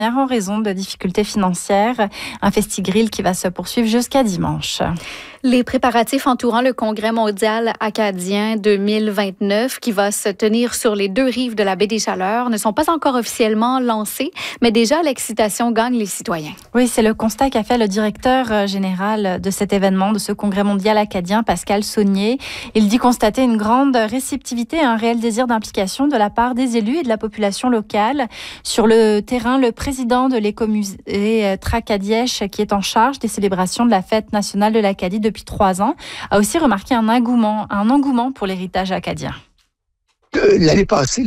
en raison de difficultés financières. Un Festigrill qui va se poursuivre jusqu'à dimanche. Les préparatifs entourant le Congrès mondial acadien 2029 qui va se tenir sur les deux rives de la baie des Chaleurs ne sont pas encore officiellement lancés, mais déjà l'excitation gagne les citoyens. Oui, c'est le constat qu'a fait le directeur général de cet événement, de ce Congrès mondial acadien, Pascal Saunier. Il dit constater une grande réceptivité et un réel désir d'implication de la part des élus et de la population locale. Sur le terrain, le président de l'écomusée Tracadiesh, qui est en charge des célébrations de la fête nationale de l'Acadie depuis 3 ans, a aussi remarqué un engouement pour l'héritage acadien. L'année passée,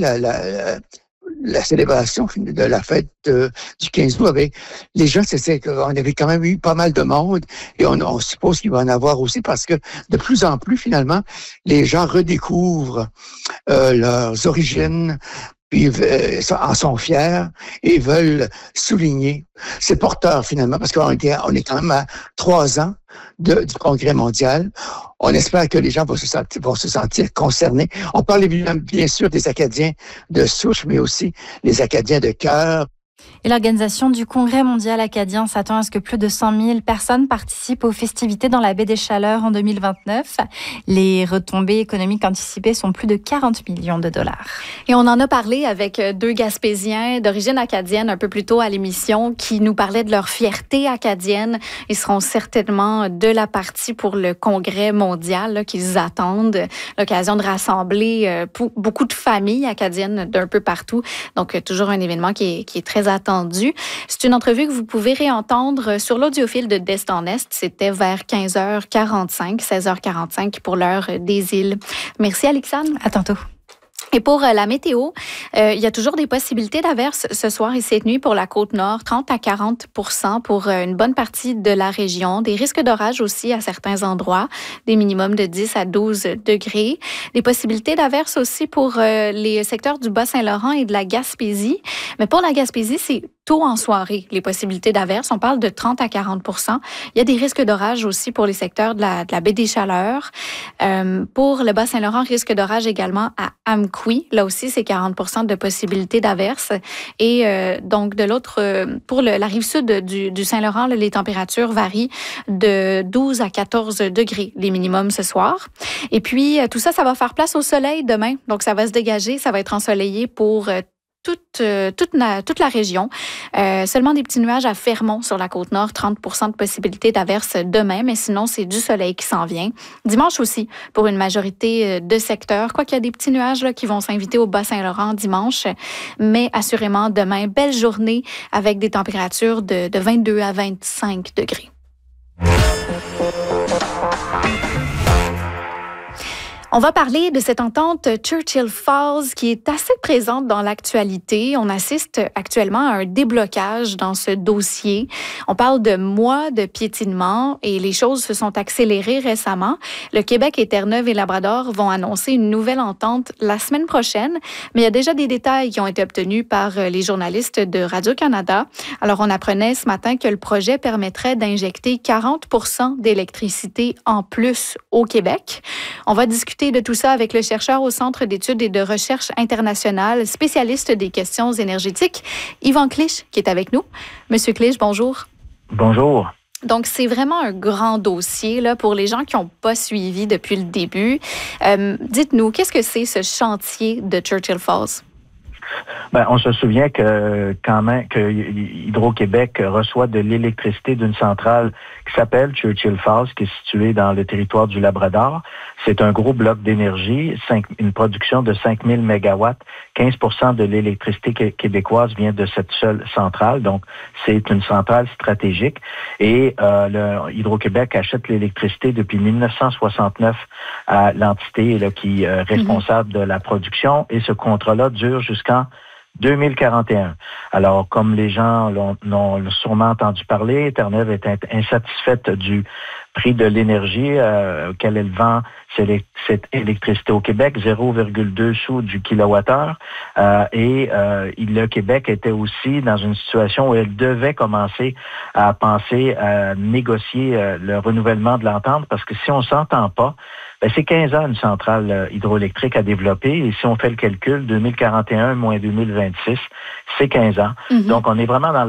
la célébration de la fête du 15 août, les gens, on avait quand même eu pas mal de monde et on suppose qu'il va en avoir aussi parce que de plus en plus, finalement, les gens redécouvrent leurs origines, puis en sont fiers et veulent souligner. C'est porteur, finalement, parce qu'on est quand même à 3 ans du Congrès mondial. On espère que les gens vont se sentir concernés. On parle évidemment, bien sûr, des Acadiens de souche, mais aussi les Acadiens de cœur. Et l'organisation du Congrès mondial acadien s'attend à ce que plus de 100 000 personnes participent aux festivités dans la baie des Chaleurs en 2029. Les retombées économiques anticipées sont plus de 40 millions de dollars. Et on en a parlé avec 2 Gaspésiens d'origine acadienne un peu plus tôt à l'émission qui nous parlaient de leur fierté acadienne. Ils seront certainement de la partie pour le Congrès mondial là, qu'ils attendent. L'occasion de rassembler beaucoup de familles acadiennes d'un peu partout. Donc, toujours un événement qui est très attendu. C'est une entrevue que vous pouvez réentendre sur l'audiofil de Destin Est. C'était vers 15h45, 16h45 pour l'heure des îles. Merci, Alexandre. À tantôt. Et pour la météo, il y a toujours des possibilités d'averses ce soir et cette nuit pour la Côte-Nord, 30 à 40 % pour une bonne partie de la région. Des risques d'orage aussi à certains endroits, des minimums de 10 à 12 degrés. Des possibilités d'averses aussi pour les secteurs du Bas-Saint-Laurent et de la Gaspésie. Mais pour la Gaspésie, c'est tôt en soirée, les possibilités d'averses. On parle de 30 à 40 %. Il y a des risques d'orage aussi pour les secteurs de la baie des Chaleurs. Pour le Bas-Saint-Laurent, risque d'orage également à Amqui. Là aussi, c'est 40 % de possibilités d'averses. Et donc, de l'autre, pour la rive sud du Saint-Laurent, les températures varient de 12 à 14 degrés, les minimums ce soir. Et puis, tout ça, ça va faire place au soleil demain. Donc, ça va se dégager, ça va être ensoleillé pour toute la région. Seulement des petits nuages à Fermont sur la Côte-Nord, 30 % de possibilités d'averses demain, mais sinon, c'est du soleil qui s'en vient. Dimanche aussi, pour une majorité de secteurs, quoiqu'il y a des petits nuages là, qui vont s'inviter au Bas-Saint-Laurent dimanche, mais assurément demain, belle journée avec des températures de 22 à 25 degrés. On va parler de cette entente Churchill Falls qui est assez présente dans l'actualité. On assiste actuellement à un déblocage dans ce dossier. On parle de mois de piétinement et les choses se sont accélérées récemment. Le Québec et Terre-Neuve et Labrador vont annoncer une nouvelle entente la semaine prochaine, mais il y a déjà des détails qui ont été obtenus par les journalistes de Radio-Canada. Alors, on apprenait ce matin que le projet permettrait d'injecter 40 % d'électricité en plus au Québec. On va discuter de tout ça avec le chercheur au Centre d'études et de recherche internationale, spécialiste des questions énergétiques, Yvan Clich, qui est avec nous. Monsieur Clich, bonjour. Bonjour. Donc, c'est vraiment un grand dossier là, pour les gens qui n'ont pas suivi depuis le début. Dites-nous, qu'est-ce que c'est ce chantier de Churchill Falls? On se souvient que Hydro-Québec reçoit de l'électricité d'une centrale qui s'appelle Churchill Falls, qui est située dans le territoire du Labrador. C'est un gros bloc d'énergie, une production de 5000 mégawatts. 15 % de l'électricité québécoise vient de cette seule centrale, donc c'est une centrale stratégique. Et Hydro-Québec achète l'électricité depuis 1969 à l'entité là, qui est responsable de la production, et ce contrat-là dure jusqu'en 2041. Alors, comme les gens l'ont sûrement entendu parler, Terre-Neuve est insatisfaite du prix de l'énergie auquel elle vend cette électricité au Québec, 0,2 sous du kilowattheure. Le Québec était aussi dans une situation où elle devait commencer à penser à négocier le renouvellement de l'entente, parce que si on s'entend pas, c'est 15 ans une centrale hydroélectrique à développer, et si on fait le calcul, 2041 moins 2026, c'est 15 ans. Donc, on est vraiment dans